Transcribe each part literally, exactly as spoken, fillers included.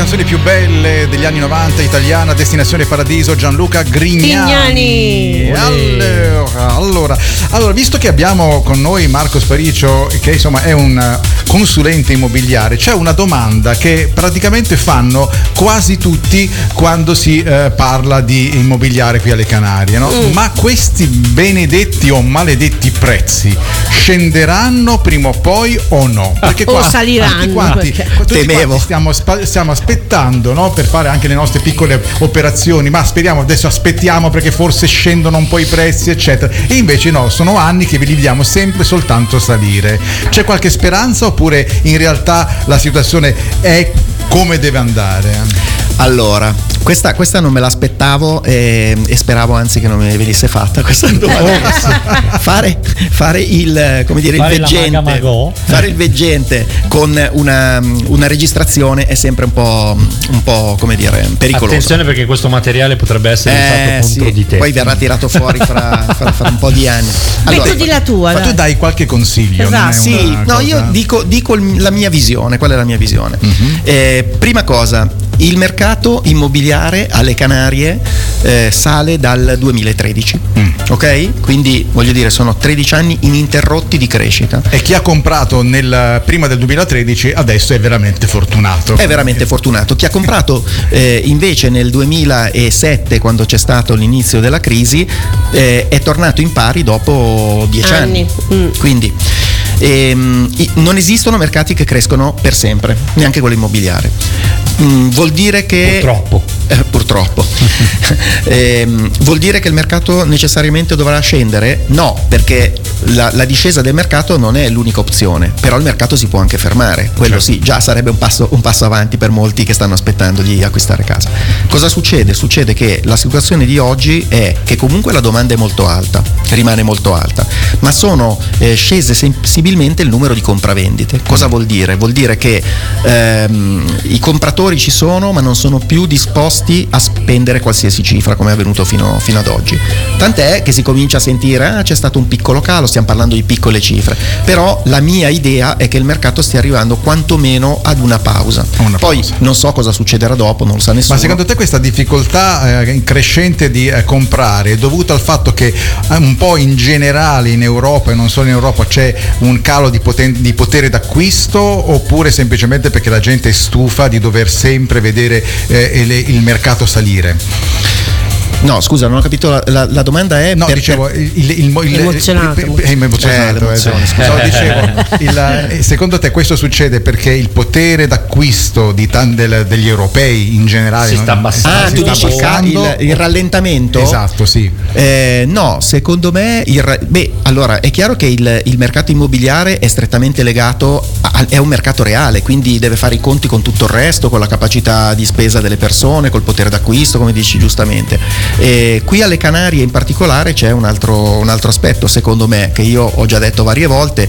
canzoni più belle degli anni novanta, italiana, Destinazione Paradiso, Gianluca Grignani. Grignani. Allora, allora, allora, visto che abbiamo con noi Marco Sparicio, che insomma è un consulente immobiliare, c'è una domanda che praticamente fanno quasi tutti quando si eh, parla di immobiliare qui alle Canarie, no? Mm. Ma questi benedetti o maledetti prezzi scenderanno prima o poi o no? Perché o qua, saliranno, tutti quanti, perché... tutti Temevo. quanti stiamo, stiamo aspettando, no? Per fare anche le nostre piccole operazioni, ma speriamo, adesso aspettiamo perché forse scendono un po' i prezzi eccetera, e invece no, sono anni che ve li vediamo sempre soltanto salire. C'è qualche speranza oppure in realtà la situazione è come deve andare? Allora, questa, questa non me l'aspettavo e, e speravo anzi che non me ne venisse fatta questa domanda. fare, fare il come dire fare il veggente fare il veggente con una, una registrazione è sempre un po', un po' come dire pericoloso. Attenzione, perché questo materiale potrebbe essere usato eh, contro sì, di te. poi verrà tirato fuori fra, fra, fra un po' di anni. Allora, di la tua, ma tu dai qualche consiglio? Esatto. Non è sì, una no, cosa... io dico, dico il- la mia visione. Qual è la mia visione? Mm-hmm. Eh, prima cosa, il mercato immobiliare alle Canarie eh, sale dal duemilatredici, Mm. ok? Quindi voglio dire, sono tredici anni ininterrotti di crescita. E chi ha comprato nel, prima del duemilatredici adesso è veramente fortunato. È veramente fortunato. Chi ha comprato eh, invece nel duemilasette, quando c'è stato l'inizio della crisi, eh, è tornato in pari dopo dieci anni. Anni. Mm. Quindi ehm, i- non esistono mercati che crescono per sempre, neanche quello immobiliare. Mm, vuol dire che Purtroppo. eh, purtroppo Ehm, vuol dire che il mercato necessariamente dovrà scendere? No, perché la, la discesa del mercato non è l'unica opzione, però il mercato si può anche fermare, quello Certo. sì, già sarebbe un passo, un passo avanti per molti che stanno aspettando di acquistare casa. Cosa succede? Succede che la situazione di oggi è che comunque la domanda è molto alta, rimane molto alta, ma sono eh, scese sensibilmente il numero di compravendite. Cosa vuol dire? Vuol dire che ehm, i compratori ci sono, ma non sono più disposti a spendere qualsiasi cifra, come è avvenuto fino, fino ad oggi. Tant'è che si comincia a sentire, ah, c'è stato un piccolo calo, stiamo parlando di piccole cifre, però la mia idea è che il mercato stia arrivando quantomeno ad una pausa. Una Poi pausa. non so cosa succederà dopo, non lo sa nessuno. Ma secondo te questa difficoltà eh, crescente di eh, comprare è dovuta al fatto che eh, un po' in generale in Europa e non solo in Europa c'è un calo di, poten- di potere d'acquisto, oppure semplicemente perché la gente è stufa di dover sempre vedere eh, il, il mercato salire? No, scusa, non ho capito, la, la, la domanda è... No, per- dicevo, il, il, il, il, Emozionato. il- è emozionato, Eh, l'emozione, eh, scusa. no, dicevo, il, eh, secondo te questo succede perché il potere d'acquisto di tan- del- degli europei in generale Si sta non- abbassando. Ah, si tu sta dici il, ca- abbassando? il, il rallentamento? Esatto, sì. Eh, no, secondo me il, ra- beh, allora è chiaro che il, il mercato immobiliare è strettamente legato a, è un mercato reale, quindi deve fare i conti con tutto il resto, con la capacità di spesa delle persone, col potere d'acquisto, come dici giustamente. Eh, qui alle Canarie in particolare c'è un altro, un altro aspetto, secondo me, che io ho già detto varie volte,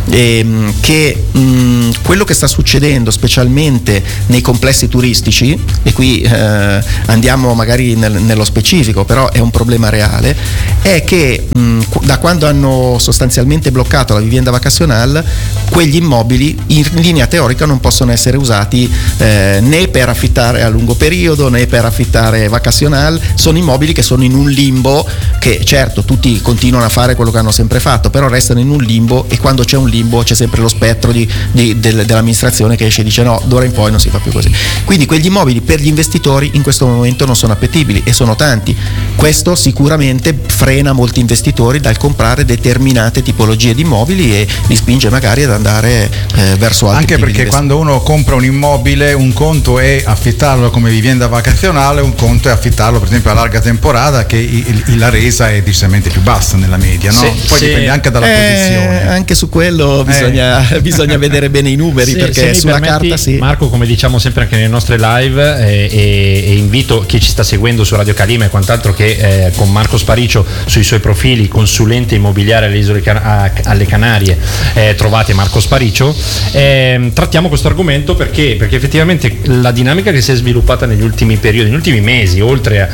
ehm, che mh, quello che sta succedendo specialmente nei complessi turistici, e qui eh, andiamo magari nel- nello specifico, però è un problema reale, è che mh, qu- da quando hanno sostanzialmente bloccato la vivienda vacacional, quegli immobili in linea teorica non possono essere usati eh, né per affittare a lungo periodo né per affittare vacacional. Sono immobili che sono in un limbo, che certo tutti continuano a fare quello che hanno sempre fatto, però restano in un limbo, e quando c'è un limbo c'è sempre lo spettro di, di- del- dell'amministrazione che esce e dice no, d'ora in poi non si fa più così. Quindi quegli immobili per gli investitori in questo momento non sono appetibili, e sono tanti. Questo sicuramente frena molti investitori dal comprare determinate tipologie di immobili e li spinge magari ad andare eh, verso altri Anche tipi perché di quando uno compra un immobile, un conto è affittarlo come vivienda vacazionale, un conto è affittarlo per esempio a larga temporata, che il- il- la resa è decisamente più bassa nella media, no? Sì, Poi sì. dipende anche dalla Eh, posizione. anche su quello bisogna, bisogna vedere bene i numeri, Sì, se perché mi sulla permetti, carta sì. Marco, come diciamo sempre anche nelle nostre live, eh, e, e invito chi ci sta seguendo su Radio Calima e quant'altro che eh, con Marco Sparicio sui suoi profili, consulente immobiliare alle isole Can- a- alle Canarie, eh, trovate Marco Sparicio. Eh, trattiamo questo argomento perché, perché effettivamente la dinamica che si è sviluppata negli ultimi periodi, negli ultimi mesi, oltre al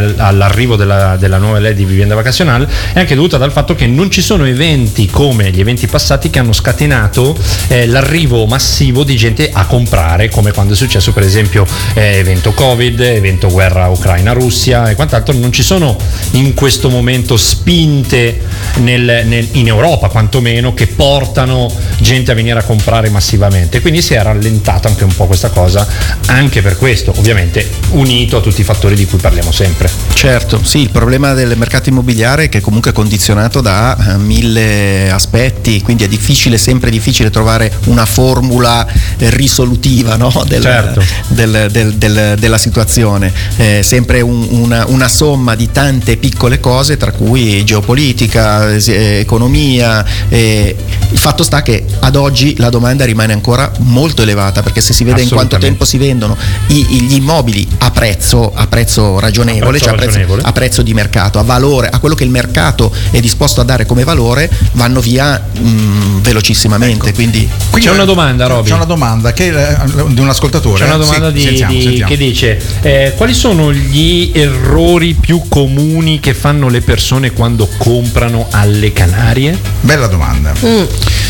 al, all'arrivo della, della nuova legge di vivienda vacazionale è anche dovuta dal fatto che non ci sono eventi come gli eventi passati che hanno scatenato eh, l'arrivo massivo di gente a comprare, come quando è successo per esempio eh, evento Covid, evento guerra Ucraina-Russia e quant'altro. Non ci sono in questo momento spinte nel, nel, in Europa quantomeno che portano gente a venire a comprare massivamente, quindi si è rallentata anche un po' questa cosa, anche per questo ovviamente unito a tutti i fattori di cui parliamo sempre. Certo, sì, il problema del mercato immobiliare è che comunque è condizionato da uh, mille aspetti, quindi è difficile, sempre difficile trovare una formula eh, risolutiva, no? del, certo. del, del, del, della situazione, è sempre un, una, una somma di tante piccole cose, tra cui geopolitica, eh, economia, eh, il fatto sta che ad oggi la domanda rimane ancora molto elevata, perché se si vede in quanto tempo si vendono i, gli immobili a prezzo, a prezzo ragionevole, a prezzo, cioè a, prezzo, a prezzo di mercato, a valore, a quello che il mercato è disposto a dare come valore, vanno via mh, velocissimamente. Ecco. Quindi, quindi c'è una domanda, Roby. C'è una domanda che, di un ascoltatore. C'è una domanda sì, di, sentiamo, di, sentiamo. che dice eh, quali sono gli errori più comuni che fanno le persone quando comprano alle Canarie? Bella domanda. Mm.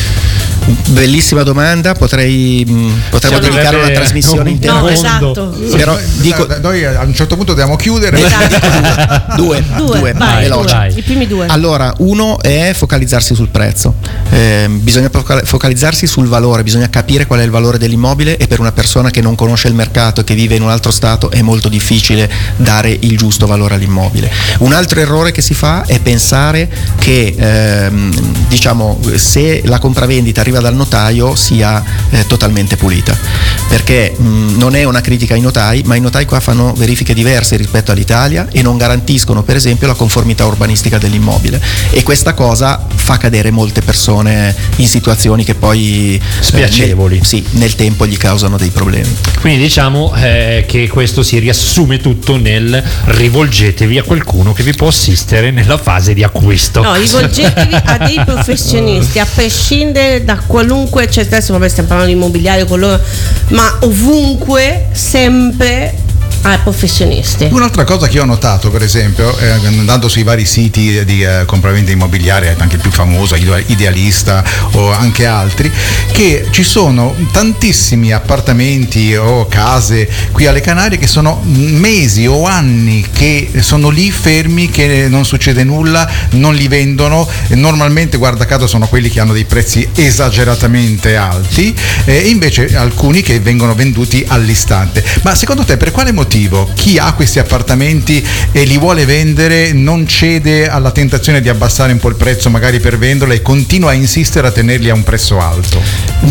Bellissima domanda, potrei potremmo dedicare una trasmissione intera. No, esatto. Però dico, noi a un certo punto dobbiamo chiudere. Esatto. due, due, due, vai, veloce. due. I primi due. Allora, uno è focalizzarsi sul prezzo. Eh, bisogna focalizzarsi sul valore, bisogna capire qual è il valore dell'immobile, e per una persona che non conosce il mercato e che vive in un altro stato è molto difficile dare il giusto valore all'immobile. Un altro errore che si fa è pensare che ehm, diciamo se la compravendita arriva dal notaio sia eh, totalmente pulita, perché mh, non è una critica ai notai, ma i notai qua fanno verifiche diverse rispetto all'Italia e non garantiscono per esempio la conformità urbanistica dell'immobile, e questa cosa fa cadere molte persone in situazioni che poi spiacevoli eh, nel, sì, nel tempo gli causano dei problemi. Quindi diciamo eh, che questo si riassume tutto nel rivolgetevi a qualcuno che vi può assistere nella fase di acquisto. No, rivolgetevi a dei professionisti, a prescindere da qualunque, cioè adesso vabbè stiamo parlando di immobiliare con loro, ma ovunque sempre a professionisti. Un'altra cosa che io ho notato, per esempio, eh, andando sui vari siti di eh, compravendita immobiliare, anche il più famoso, Idealista o anche altri, che ci sono tantissimi appartamenti o case qui alle Canarie che sono mesi o anni che sono lì fermi, che non succede nulla, non li vendono. Normalmente, guarda caso, sono quelli che hanno dei prezzi esageratamente alti, e eh, invece alcuni che vengono venduti all'istante. Ma secondo te per quale motivo chi ha questi appartamenti e li vuole vendere non cede alla tentazione di abbassare un po' il prezzo magari per venderlo e continua a insistere a tenerli a un prezzo alto?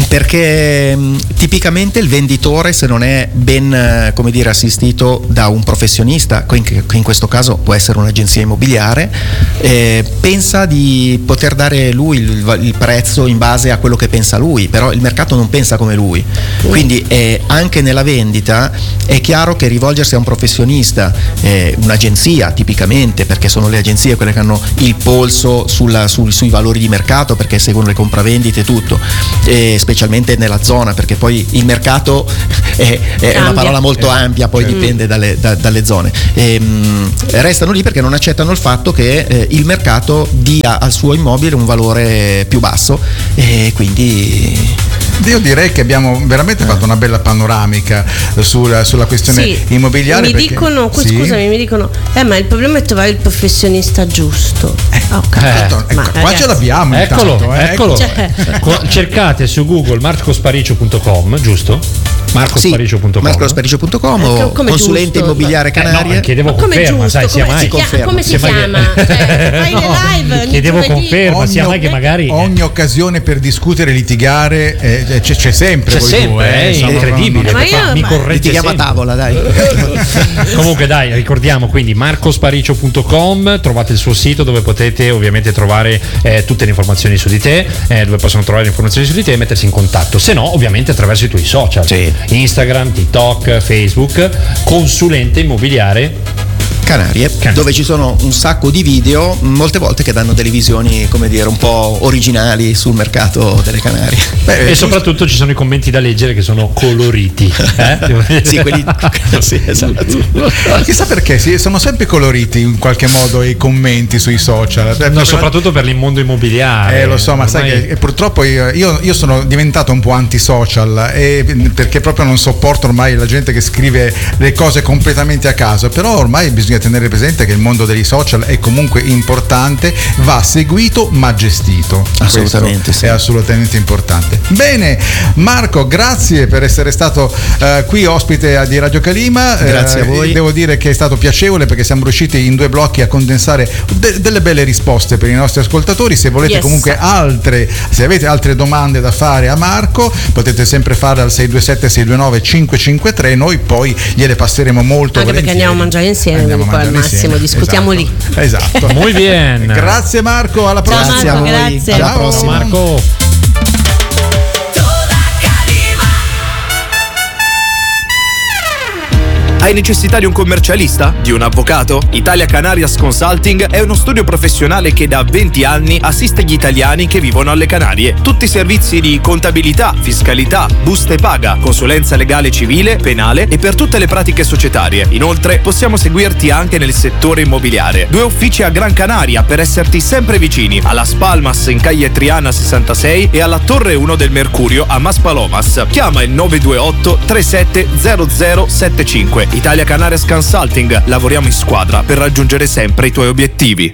Perché mh, tipicamente il venditore, se non è ben come dire assistito da un professionista, che in questo caso può essere un'agenzia immobiliare, eh, pensa di poter dare lui il, il prezzo in base a quello che pensa lui, però il mercato non pensa come lui, quindi eh, anche nella vendita è chiaro che rivolgersi a un professionista, eh, un'agenzia tipicamente, perché sono le agenzie quelle che hanno il polso sulla, su, sui valori di mercato, perché seguono le compravendite e tutto, eh, specialmente nella zona, perché poi il mercato è, è una parola molto ampia, poi mm. dipende dalle, da, dalle zone, e, mh, restano lì perché non accettano il fatto che eh, il mercato dia al suo immobile un valore più basso, e quindi io direi che abbiamo veramente fatto una bella panoramica sulla, sulla questione sì, immobiliare. Mi perché, dicono, sì. scusami, mi dicono, eh ma il problema è trovare il professionista giusto. Eh, oh, capito. eh, Ma, qua ragazzi, ce l'abbiamo. Eccolo, intanto, eh, eccolo. Cioè. Cercate su Google marco sparicio punto com, giusto? marco sparicio punto com sì, marco sparicio punto com eh, o consulente giusto? immobiliare Canarie. Eh, no, chiedevo come conferma, giusto, sai, sia come mai si chiama? Come si sia mai chiama? che- Cioè, fai le live ogni chiedevo giovedì. conferma, sia mai che magari ogni occasione per discutere, litigare, eh, c'è, c'è sempre. c'è voi sempre, due, è eh, insomma, incredibile. Ma mi fa- io- mi ma- corregge Litighiamo a sempre. tavola, dai. Comunque dai, ricordiamo quindi marco sparicio punto com, trovate il suo sito dove potete ovviamente trovare eh, tutte le informazioni su di te, eh, dove possono trovare le informazioni su di te e mettersi in contatto, se no ovviamente attraverso i tuoi social, Sì. Instagram, TikTok, Facebook, consulente immobiliare Canarie, Canarie, dove ci sono un sacco di video, molte volte che danno delle visioni, come dire, un po' originali sul mercato delle Canarie. Beh, e soprattutto ci sono i commenti da leggere che sono coloriti. Eh? Sì, quelli sì, esatto. Chissà perché sì, sono sempre coloriti in qualche modo i commenti sui social. No, soprattutto per il mondo immobiliare. Eh, lo so, ma ormai... sai che purtroppo io, io sono diventato un po' antisocial, e, perché proprio non sopporto ormai la gente che scrive le cose completamente a caso. Però ormai bisogna tenere presente che il mondo dei social è comunque importante, va seguito ma gestito. Assolutamente, sì. È assolutamente importante. Bene, Marco, grazie per essere stato uh, qui ospite di Radio Calima. Grazie uh, a voi. Devo dire che è stato piacevole, perché siamo riusciti in due blocchi a condensare de- delle belle risposte per i nostri ascoltatori. Se volete yes. comunque altre, se avete altre domande da fare a Marco, potete sempre farle al sei due sette sei due nove cinque cinque tre, noi poi gliele passeremo molto anche volentieri. Perché andiamo a mangiare insieme, andiamo quindi poi al massimo insieme. discutiamo esatto. lì. Esatto. Muy bien. Grazie Marco, alla prossima. Grazie a voi. Grazie. Alla Ciao. prossima. Marco. Hai necessità di un commercialista? Di un avvocato? Italia Canarias Consulting è uno studio professionale che da venti anni assiste gli italiani che vivono alle Canarie. Tutti i servizi di contabilità, fiscalità, buste paga, consulenza legale civile, penale e per tutte le pratiche societarie. Inoltre possiamo seguirti anche nel settore immobiliare. Due uffici a Gran Canaria per esserti sempre vicini, alla Spalmas in Calle Triana sessantasei e alla Torre uno del Mercurio a Maspalomas. Chiama il nove due otto tre sette zero zero sette cinque. Italia Canarias Consulting, lavoriamo in squadra per raggiungere sempre i tuoi obiettivi.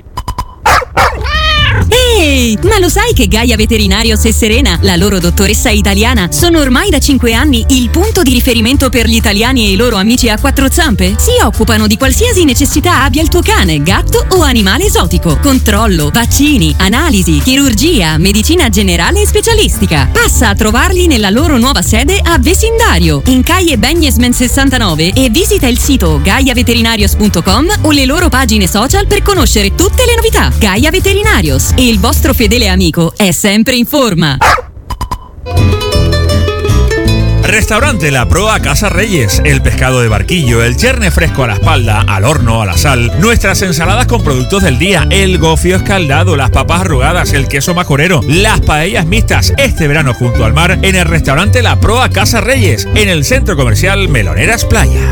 Ehi, ma lo sai che Gaia Veterinarios e Serena, la loro dottoressa italiana, sono ormai da cinque anni il punto di riferimento per gli italiani e i loro amici a quattro zampe? Si occupano di qualsiasi necessità abbia il tuo cane, gatto o animale esotico. Controllo, vaccini, analisi, chirurgia, medicina generale e specialistica. Passa a trovarli nella loro nuova sede a Vesindario, in Calle Begnesmen sessantanove, e visita il sito gaia veterinarios punto com o le loro pagine social per conoscere tutte le novità. Gaia Veterinarios, e il vostro fedele amico è sempre in forma. Restaurante La Proa Casa Reyes, el pescado de barquillo, el cherne fresco a la espalda, al horno, a la sal, nuestras ensaladas con productos del día, el gofio escaldado, las papas arrugadas, el queso macorero, las paellas mixtas, este verano junto al mar en el restaurante La Proa Casa Reyes, en el centro comercial Meloneras Playa.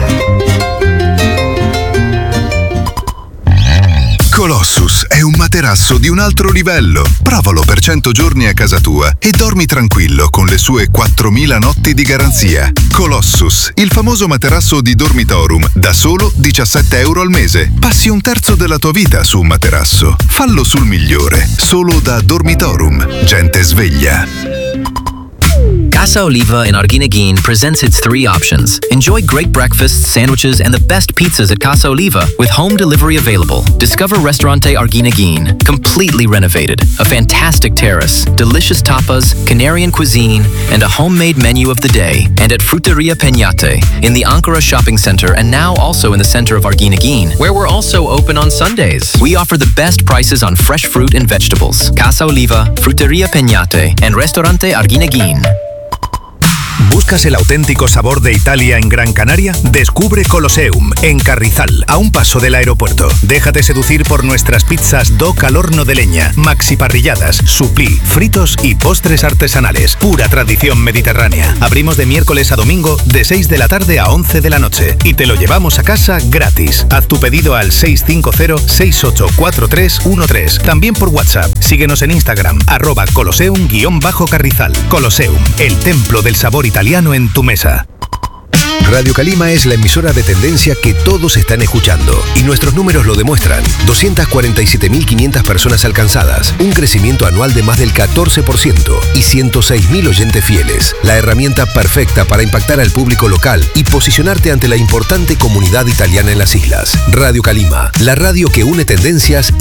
Colossus è un materasso di un altro livello. Provalo per cento giorni a casa tua e dormi tranquillo con le sue quattromila notti di garanzia. Colossus, il famoso materasso di Dormitorum, da solo diciassette euro al mese. Passi un terzo della tua vita su un materasso. Fallo sul migliore, solo da Dormitorum. Gente sveglia. Casa Oliva in Arguineguín presents its three options. Enjoy great breakfasts, sandwiches, and the best pizzas at Casa Oliva with home delivery available. Discover Restaurante Arguineguín, completely renovated, a fantastic terrace, delicious tapas, Canarian cuisine, and a homemade menu of the day. And at Fruteria Peñate in the Ankara Shopping Center, and now also in the center of Arguineguín, where we're also open on Sundays. We offer the best prices on fresh fruit and vegetables. Casa Oliva, Fruteria Peñate, and Restaurante Arguineguín. ¿Buscas el auténtico sabor de Italia en Gran Canaria? Descubre Colosseum, en Carrizal, a un paso del aeropuerto. Déjate seducir por nuestras pizzas doc al horno de leña, maxi parrilladas, supplí, fritos y postres artesanales. Pura tradición mediterránea. Abrimos de miércoles a domingo de seis de la tarde a once de la noche y te lo llevamos a casa gratis. Haz tu pedido al seis cinco cero seis ocho cuatro tres uno tres. También por WhatsApp. Síguenos en Instagram, arroba Colosseum-Carrizal. Colosseum, el templo del sabor italiano en tu mesa. Radio Calima es la emisora de tendencia que todos están escuchando y nuestros números lo demuestran. doscientas cuarenta y siete mil quinientas personas alcanzadas, un crecimiento anual de más del catorce por ciento y ciento seis mil oyentes fieles. La herramienta perfecta para impactar al público local y posicionarte ante la importante comunidad italiana en las islas. Radio Calima, la radio que une tendencias